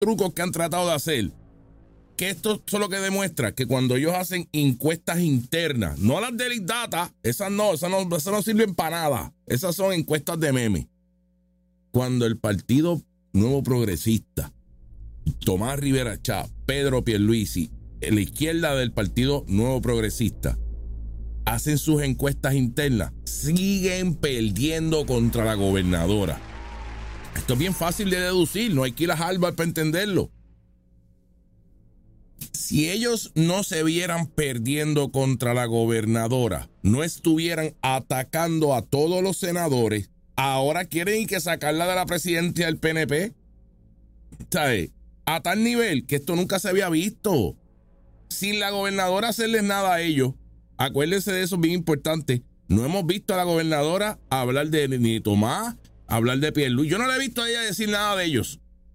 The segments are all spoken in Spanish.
trucos que han tratado de hacer, que esto es lo que demuestra que cuando ellos hacen encuestas internas, no las de Big Data, esas no sirven para nada. Esas son encuestas de meme. Cuando el Partido Nuevo Progresista, Tomás Rivera Chá, Pedro Pierluisi, la izquierda del Partido Nuevo Progresista, hacen sus encuestas internas, siguen perdiendo contra la gobernadora. Esto es bien fácil de deducir, no hay que ir a Harvard para entenderlo. Si ellos no se vieran perdiendo contra la gobernadora, no estuvieran atacando a todos los senadores, ahora quieren que sacarla de la presidencia del PNP. ¿Sabes? A tal nivel que esto nunca se había visto. Sin la gobernadora hacerles nada a ellos, acuérdense de eso, bien importante. No hemos visto a la gobernadora hablar de ni Tomás, hablar de Pierluisi. Yo no le he visto a ella decir nada de ellos.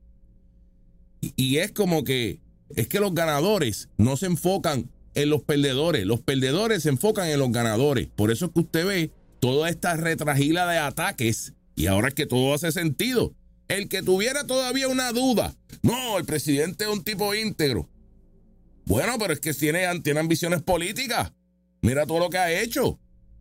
Y es como que los ganadores no se enfocan en los perdedores. Los perdedores se enfocan en los ganadores. Por eso es que usted ve toda esta retragila de ataques. Y ahora es que todo hace sentido. El que tuviera todavía una duda, no, el presidente es un tipo íntegro. Bueno, pero es que tiene ambiciones políticas. Mira todo lo que ha hecho.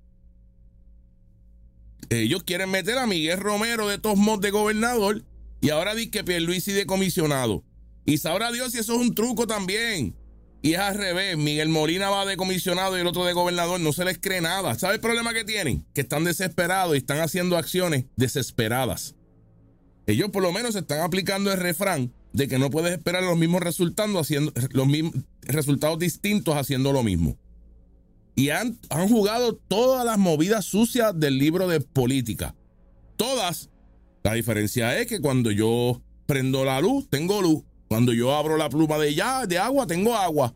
Ellos quieren meter a Miguel Romero de todos modos de gobernador y ahora dice que Pierluisi de comisionado. Y sabrá Dios si eso es un truco también. Y es al revés, Miguel Molina va de comisionado y el otro de gobernador, no se les cree nada. ¿Sabe el problema que tienen? Que están desesperados y están haciendo acciones desesperadas. Ellos por lo menos están aplicando el refrán de que no puedes esperar los mismos resultados haciendo los mismos resultados distintos haciendo lo mismo. Y han jugado todas las movidas sucias del libro de política. Todas. La diferencia es que cuando yo prendo la luz, tengo luz. Cuando yo abro la pluma de agua, tengo agua.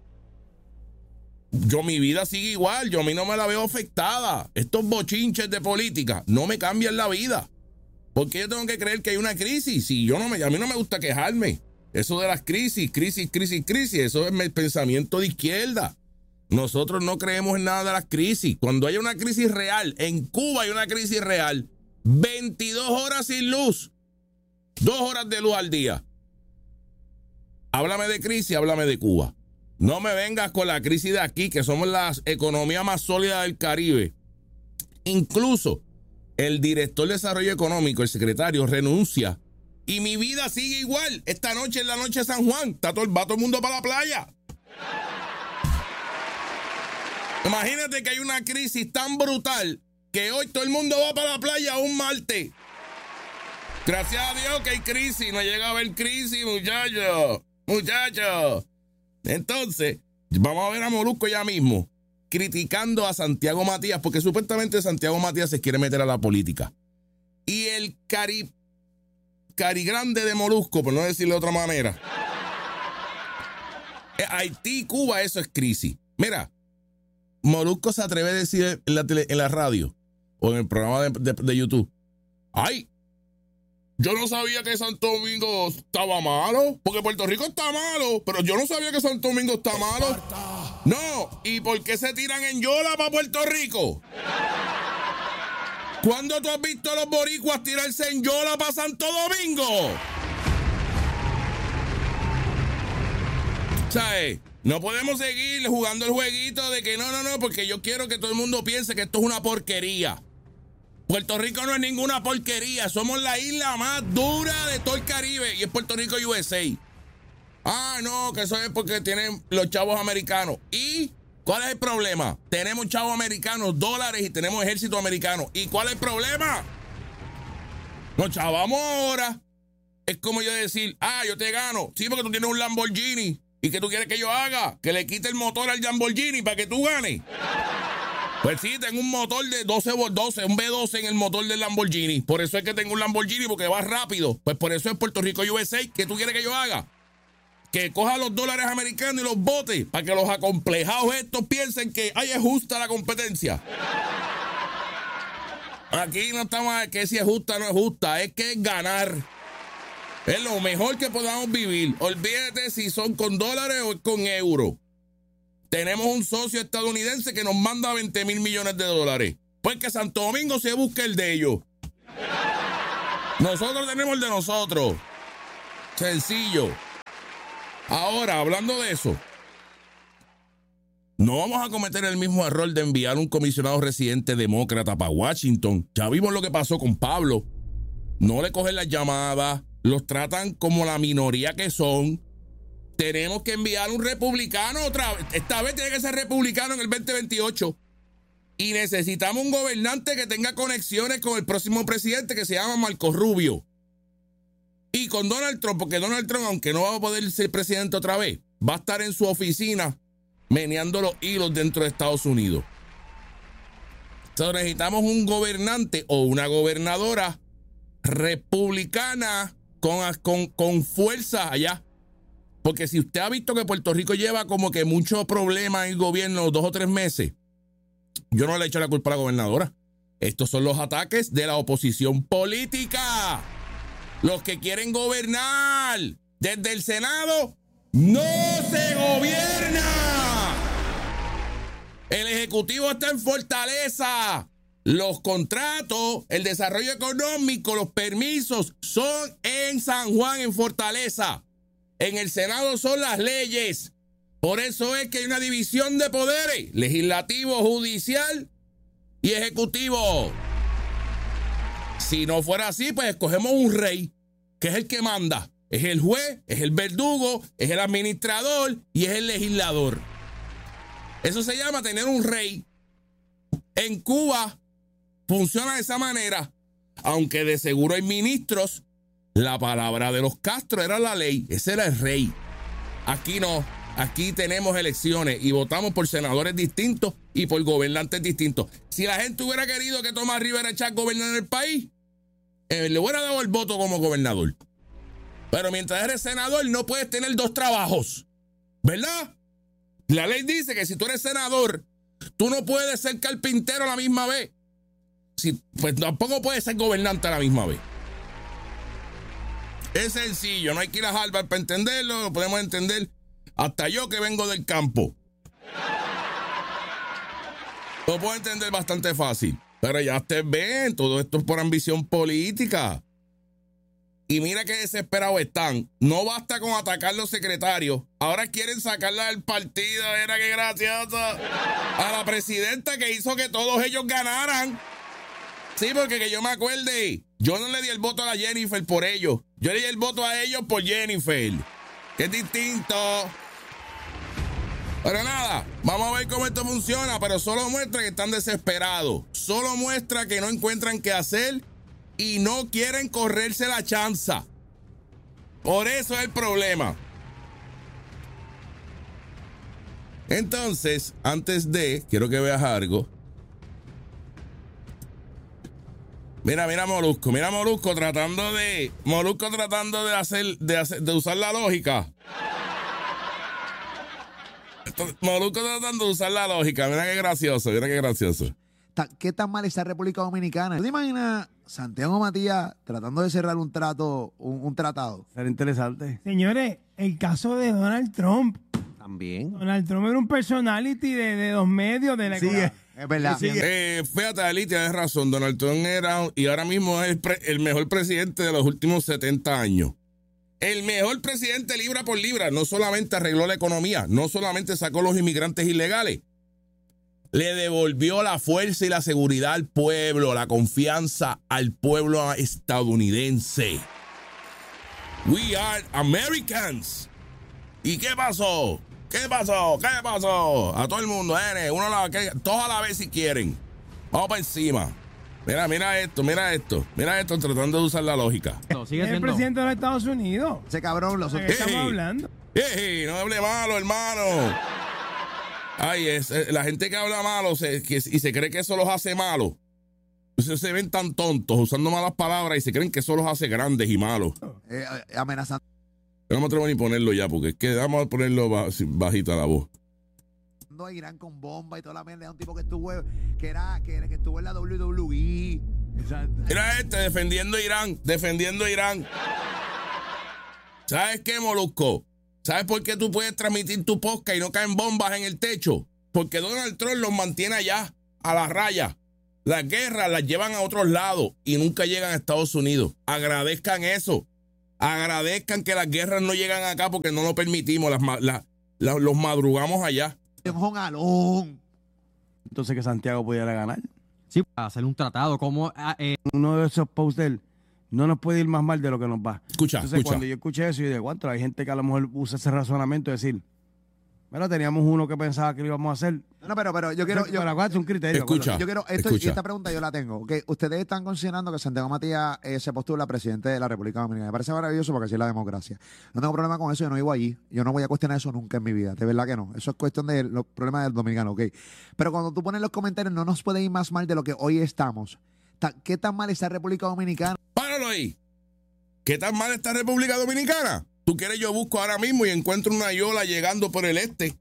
Mi vida sigue igual. Yo a mí no me la veo afectada. Estos bochinches de política no me cambian la vida. ¿Por qué yo tengo que creer que hay una crisis? Si a mí no me gusta quejarme. Eso de las crisis, eso es el pensamiento de izquierda. Nosotros no creemos en nada de las crisis. Cuando haya una crisis real, en Cuba hay una crisis real, 22 horas sin luz, 2 horas de luz al día. Háblame de crisis, háblame de Cuba. No me vengas con la crisis de aquí, que somos la economía más sólida del Caribe. Incluso el director de desarrollo económico, el secretario, renuncia. Y mi vida sigue igual. Esta noche es la noche de San Juan. Va todo el mundo para la playa. Imagínate que hay una crisis tan brutal que hoy todo el mundo va para la playa un martes. Gracias a Dios que hay crisis. No llega a haber crisis, muchachos. Entonces, vamos a ver a Molusco ya mismo criticando a Santiago Matías, porque supuestamente Santiago Matías se quiere meter a la política. Y el carigrande de Molusco, por no decirlo de otra manera. Haití, Cuba, eso es crisis. Mira, Molusco se atreve a decir en la radio o en el programa de YouTube, ¡ay! Yo no sabía que Santo Domingo estaba malo, porque Puerto Rico está malo, pero yo no sabía que Santo Domingo está malo. Esparta. No, ¿y por qué se tiran en Yola para Puerto Rico? ¿Cuándo tú has visto a los boricuas tirarse en Yola para Santo Domingo? ¿Sabes? No podemos seguir jugando el jueguito de que no, porque yo quiero que todo el mundo piense que esto es una porquería. Puerto Rico no es ninguna porquería. Somos la isla más dura de todo el Caribe y es Puerto Rico USA. Ah, no, que eso es porque tienen los chavos americanos. ¿Y cuál es el problema? Tenemos chavos americanos, dólares y tenemos ejército americano. ¿Y cuál es el problema? Nos chavamos ahora. Es como yo decir, yo te gano. Sí, porque tú tienes un Lamborghini. ¿Y qué tú quieres que yo haga? Que le quite el motor al Lamborghini para que tú ganes. Pues sí, tengo un motor de 12x12, un V12 en el motor del Lamborghini. Por eso es que tengo un Lamborghini, porque va rápido. Pues por eso es Puerto Rico USA. ¿Qué tú quieres que yo haga? Que coja los dólares americanos y los bote para que los acomplejados estos piensen que es justa la competencia. Aquí no estamos que si es justa o no es justa, es que es ganar. Es lo mejor que podamos vivir. Olvídate si son con dólares o con euros. Tenemos un socio estadounidense que nos manda 20,000 millones de dólares. Pues que Santo Domingo se busque el de ellos. Nosotros tenemos el de nosotros. Sencillo. Ahora, hablando de eso, no vamos a cometer el mismo error de enviar un comisionado residente demócrata para Washington. Ya vimos lo que pasó con Pablo. No le cogen las llamadas, los tratan como la minoría que son. Tenemos que enviar un republicano otra vez. Esta vez tiene que ser republicano en el 2028. Y necesitamos un gobernante que tenga conexiones con el próximo presidente que se llama Marco Rubio. Y con Donald Trump, porque Donald Trump, aunque no va a poder ser presidente otra vez, va a estar en su oficina meneando los hilos dentro de Estados Unidos. Entonces necesitamos un gobernante o una gobernadora republicana con fuerza allá. Porque si usted ha visto que Puerto Rico lleva como que muchos problemas en el gobierno 2 o 3 meses, yo no le echo la culpa a la gobernadora. Estos son los ataques de la oposición política. Los que quieren gobernar desde el Senado, no se gobierna. El Ejecutivo está en Fortaleza. Los contratos, el desarrollo económico, los permisos son en San Juan, en Fortaleza. En el Senado son las leyes. Por eso es que hay una división de poderes: legislativo, judicial y ejecutivo. Si no fuera así, pues escogemos un rey, que es el que manda. Es el juez, es el verdugo, es el administrador y es el legislador. Eso se llama tener un rey. En Cuba funciona de esa manera. Aunque de seguro hay ministros, la palabra de los Castro era la ley. Ese era el rey. Aquí no. Aquí tenemos elecciones y votamos por senadores distintos y por gobernantes distintos. Si la gente hubiera querido que Tomás Rivera Chat gobernara el país, le hubiera dado el voto como gobernador. Pero mientras eres senador no puedes tener 2 trabajos, ¿verdad? La ley dice que si tú eres senador, tú no puedes ser carpintero a la misma vez. Pues tampoco puedes ser gobernante a la misma vez. Es sencillo, no hay que ir a Harvard para entenderlo, lo podemos entender hasta yo que vengo del campo. Lo puedo entender bastante fácil. Pero ya ustedes ven, todo esto es por ambición política. Y mira qué desesperados están. No basta con atacar los secretarios. Ahora quieren sacarla del partido. Era que gracioso. A la presidenta que hizo que todos ellos ganaran. Sí, porque que yo me acuerde, yo no le di el voto a la Jennifer por ellos. Yo le di el voto a ellos por Jennifer. Que es distinto. Pero nada, vamos a ver cómo esto funciona, pero solo muestra que están desesperados. Solo muestra que no encuentran qué hacer y no quieren correrse la chanza. Por eso es el problema. Entonces, antes de, quiero que veas algo. Mira Molusco tratando de usar la lógica. Molusco tratando de usar la lógica. Mira qué gracioso. ¿Qué tan mal está República Dominicana? ¿Tú te imaginas Santiago Matías tratando de cerrar un tratado? Será interesante. Señores, el caso de Donald Trump. También. Donald Trump era un personality de los medios de la Es verdad. Fíjate, Ali, tienes razón. Donald Trump era y ahora mismo es el mejor presidente de los últimos 70 años. El mejor presidente libra por libra. No solamente arregló la economía, no solamente sacó los inmigrantes ilegales, le devolvió la fuerza y la seguridad al pueblo, la confianza al pueblo estadounidense. We are Americans. ¿Y qué pasó? A todo el mundo, todos a la vez si quieren. Vamos para encima. Mira esto, tratando de usar la lógica. No, sigue Es el siendo. presidente de los Estados Unidos. Ese cabrón, los ¿De qué estamos hablando? No hable malo, hermano. Ay, la gente que habla malo y se cree que eso los hace malos. Se ven tan tontos usando malas palabras y se creen que eso los hace grandes y malos. amenazando Yo no me atrevo ni ponerlo ya, porque es que vamos a ponerlo bajita la voz. a Irán con bomba y toda la mierda. Es un tipo que estuvo en la WWE. Mira defendiendo Irán. ¿Sabes qué, Molusco? ¿Sabes por qué tú puedes transmitir tu podcast y no caen bombas en el techo? Porque Donald Trump los mantiene allá, a la raya. Las guerras las llevan a otros lados y nunca llegan a Estados Unidos. Agradezcan eso. Agradezcan que las guerras no llegan acá porque no lo permitimos. Los madrugamos allá. Un alón. Entonces que Santiago pudiera ganar. Sí, para hacer un tratado, como Uno de esos posters no nos puede ir más mal de lo que nos va. Escucha. Cuando yo escuché eso, y de cuánto, hay gente que a lo mejor usa ese razonamiento de decir, bueno, teníamos uno que pensaba que lo íbamos a hacer. No, pero yo quiero. Pero acuérdate, un criterio. Escucha. Yo quiero. Esta pregunta yo la tengo. Okay, ustedes están considerando que Santiago Matías se postula presidente de la República Dominicana. Me parece maravilloso porque así es la democracia. No tengo problema con eso, yo no vivo allí. Yo no voy a cuestionar eso nunca en mi vida. De verdad que no. Eso es cuestión de los problemas del dominicano, ¿ok? Pero cuando tú pones los comentarios, no nos puede ir más mal de lo que hoy estamos. ¿Qué tan mal está República Dominicana? Páralo ahí. ¿Qué tan mal está República Dominicana? Tú quieres, yo busco ahora mismo y encuentro una yola llegando por el este.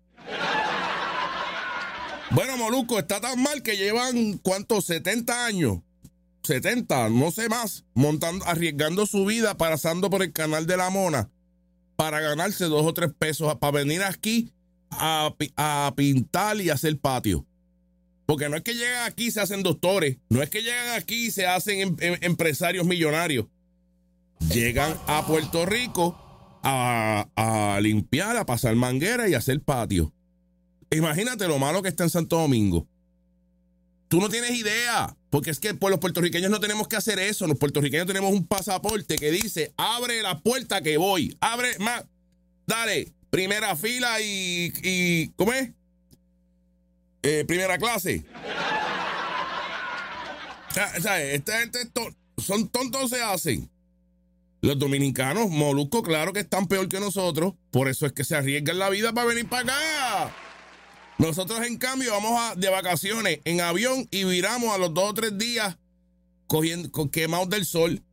Bueno, Molusco, está tan mal que llevan, ¿cuántos? 70 años. 70, no sé más, arriesgando su vida, pasando por el canal de la Mona para ganarse 2 o 3 pesos, para venir aquí a pintar y hacer patio. Porque no es que llegan aquí y se hacen doctores, no es que llegan aquí y se hacen empresarios millonarios. Llegan a Puerto Rico a limpiar, a pasar manguera y a hacer patio. Imagínate lo malo que está en Santo Domingo. Tú no tienes idea, porque es que los puertorriqueños no tenemos que hacer eso. Los puertorriqueños tenemos un pasaporte que dice, abre la puerta que voy. Abre más, dale, primera fila y ¿cómo es? Primera clase. O sea, esta gente son tontos, se hacen. Los dominicanos, Molusco, claro que están peor que nosotros. Por eso es que se arriesgan la vida para venir para acá. Nosotros, en cambio, vamos de vacaciones en avión y viramos a los 2 o 3 días quemados del sol.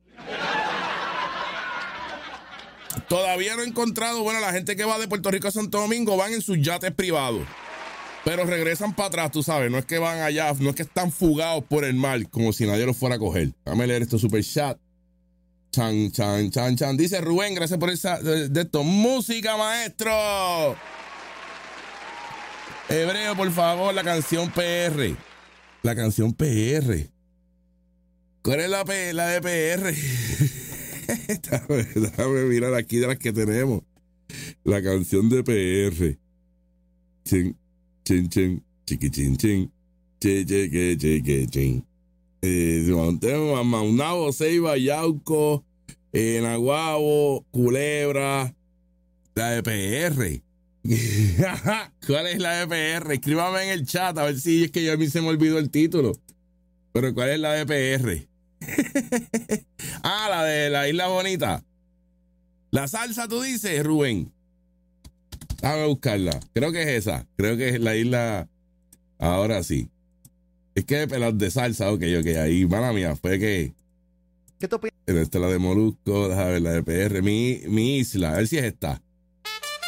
Todavía no he encontrado, bueno, la gente que va de Puerto Rico a Santo Domingo van en sus yates privados. Pero regresan para atrás, tú sabes. No es que van allá, no es que están fugados por el mar, como si nadie los fuera a coger. Déjame leer esto super chat. Chan. Dice Rubén, gracias por esa de esto. Música, maestro. Hebreo, por favor, la canción PR. La canción PR. ¿Cuál es la de PR? Déjame mirar aquí de las que tenemos. La canción de PR. Chin, chiqui, chin. Chin. Maunabo, Ceiba, Yauco, Naguabo, Culebra. La de PR. ¿Cuál es la de PR? Escríbame en el chat a ver si es que a mí se me olvidó el título. Pero ¿cuál es la de PR? La de la Isla Bonita. La salsa, tú dices, Rubén. Déjame buscarla. Creo que es esa. Creo que es la isla. Ahora sí. Es que las de salsa, ok. Ahí, mala mía, fue que. ¿Qué tú opinas? Esta es la de Molusco, déjame ver la de PR. Mi isla, a ver si es esta.